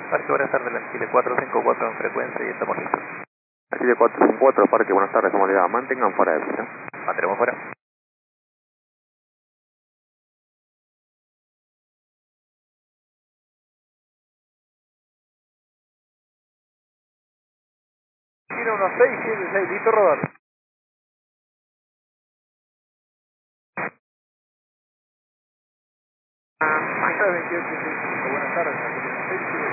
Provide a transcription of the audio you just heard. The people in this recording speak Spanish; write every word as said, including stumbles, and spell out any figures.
Parque, buenas tardes, la Chile cuatro cinco cuatro en frecuencia y estamos listos. Chile cuatro cinco cuatro, Parque, buenas tardes, comodidad, mantengan fuera de pista. Mantenemos fuera. Chile uno seis siete seis, listo rodar. veintiocho, buenas tardes,